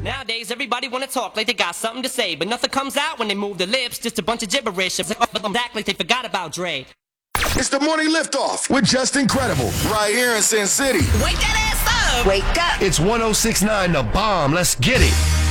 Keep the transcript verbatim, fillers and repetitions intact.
Nowadays, everybody wanna talk like they got something to say, but nothing comes out when they move their lips, just a bunch of gibberish. But them act like they forgot about Dre. It's the morning liftoff with Just Incredible right here in Sin City. Wake that ass up. Wake up. It's one oh six point nine The Bomb. Let's get it.